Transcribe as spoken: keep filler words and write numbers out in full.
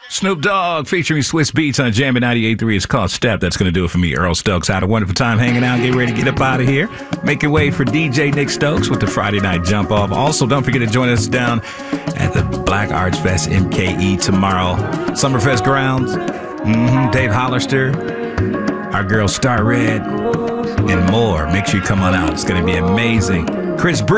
Snoop Dogg featuring Swiss Beats on Jammin' ninety-eight point three. It's called Step. That's going to do it for me, Earl Stokes. I had a wonderful time hanging out. Get ready to get up out of here. Make your way for D J Nick Stokes with the Friday Night Jump Off. Also, don't forget to join us down at the Black Arts Fest M K E tomorrow. Summerfest grounds. Mm-hmm. Dave Hollister, our girl Star Red, and more. Make sure you come on out. It's going to be amazing. Chris Bree.